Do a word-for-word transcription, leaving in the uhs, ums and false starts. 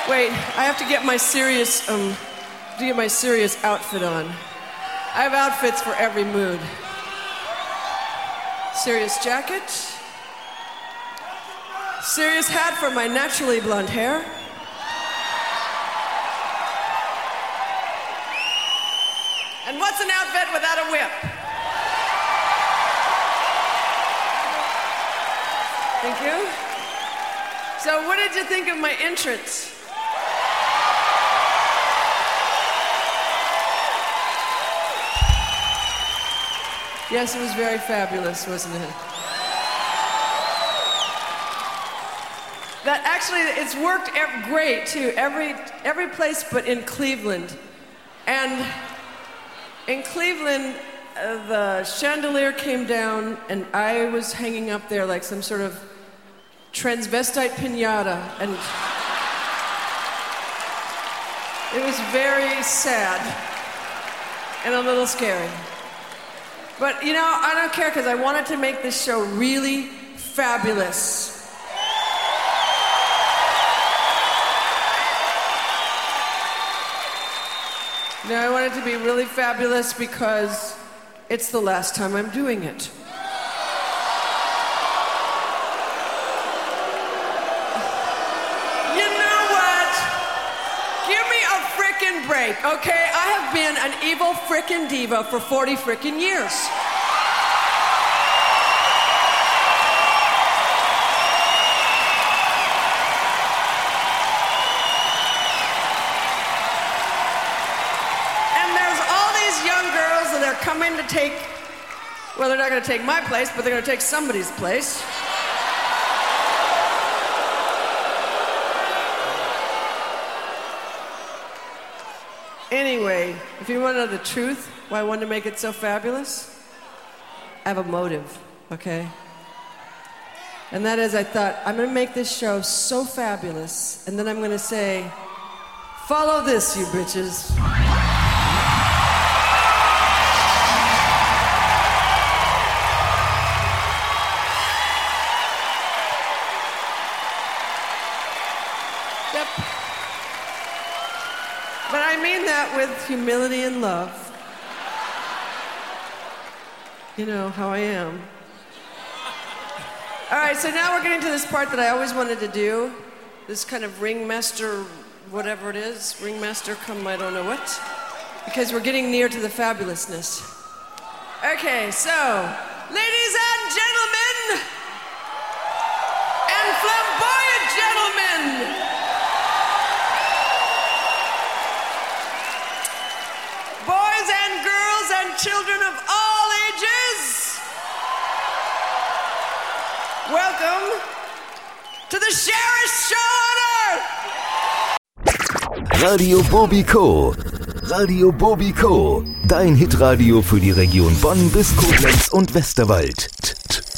Wait, I have to get my serious, um, to get my serious outfit on. I have outfits for every mood. Serious jacket. Serious hat for my naturally blonde hair. And what's an outfit without a whip? Thank you. So what did you think of my entrance? Yes, it was very fabulous, wasn't it? That actually, it's worked ev- great too. Every every place but in Cleveland. And in Cleveland, uh, the chandelier came down and I was hanging up there like some sort of transvestite piñata. And it was very sad and a little scary. But, you know, I don't care because I wanted to make this show really fabulous. Now, I want it to be really fabulous because it's the last time I'm doing it. You know what? Give me a frickin' break, okay? I have been an evil frickin' diva for forty frickin' years. They're coming to take, well, they're not going to take my place, but they're going to take somebody's place. Anyway, if you want to know the truth, why I wanted to make it so fabulous, I have a motive, okay? And that is, I thought, I'm going to make this show so fabulous, and then I'm going to say, follow this, you bitches. But I mean that with humility and love. You know how I am. All right, so now we're getting to this part that I always wanted to do. This kind of ringmaster, whatever it is. Ringmaster come I don't know what. Because we're getting near to the fabulousness. Okay, so, ladies and gentlemen, and flamboyant gentlemen, boys and girls and children of all ages, welcome to the Sheriff's Show on Earth! Radio Bobiko. Radio Bobiko. Dein Hitradio für die Region Bonn bis Koblenz und Westerwald.